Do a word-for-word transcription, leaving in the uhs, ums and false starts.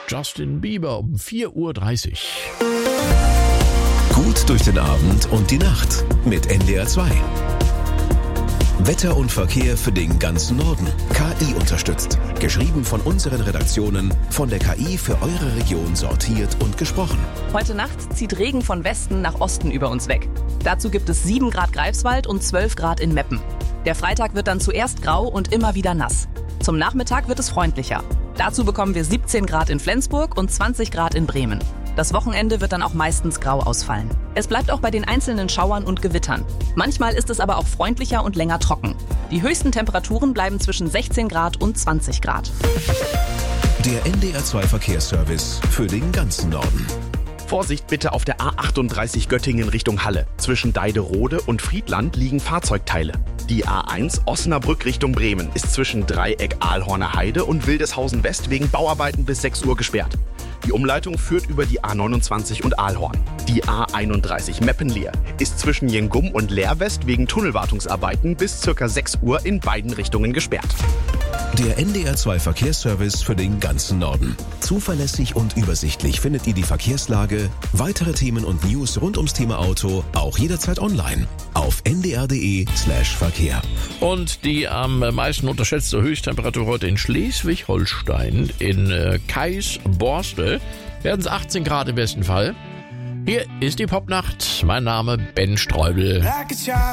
Justin Bieber um vier Uhr dreißig. Gut durch den Abend und die Nacht mit N D R zwei. Wetter und Verkehr für den ganzen Norden. K I unterstützt. Geschrieben von unseren Redaktionen, von der K I für eure Region sortiert und gesprochen. Heute Nacht zieht Regen von Westen nach Osten über uns weg. Dazu gibt es sieben Grad Greifswald und zwölf Grad in Meppen. Der Freitag wird dann zuerst grau und immer wieder nass. Zum Nachmittag wird es freundlicher. Dazu bekommen wir siebzehn Grad in Flensburg und zwanzig Grad in Bremen. Das Wochenende wird dann auch meistens grau ausfallen. Es bleibt auch bei den einzelnen Schauern und Gewittern. Manchmal ist es aber auch freundlicher und länger trocken. Die höchsten Temperaturen bleiben zwischen sechzehn Grad und zwanzig Grad. Der N D R zwei Verkehrsservice für den ganzen Norden. Vorsicht bitte auf der A achtunddreißig Göttingen Richtung Halle. Zwischen Deiderode und Friedland liegen Fahrzeugteile. Die A eins Osnabrück Richtung Bremen ist zwischen Dreieck Ahlhorner Heide und Wildeshausen West wegen Bauarbeiten bis sechs Uhr gesperrt. Die Umleitung führt über die A neunundzwanzig und Ahlhorn. Die A einunddreißig Meppenleer ist zwischen Jengum und Leerwest wegen Tunnelwartungsarbeiten bis ca. sechs Uhr in beiden Richtungen gesperrt. Der N D R zwei Verkehrsservice für den ganzen Norden. Zuverlässig und übersichtlich findet ihr die Verkehrslage, weitere Themen und News rund ums Thema Auto auch jederzeit online auf n d r punkt d e slash verkehr. Und die am meisten unterschätzte Höchsttemperatur heute in Schleswig-Holstein, in äh, Kais-Borstel, werden es achtzehn Grad im besten Fall. Hier ist die Popnacht. Mein Name Ben Streubel.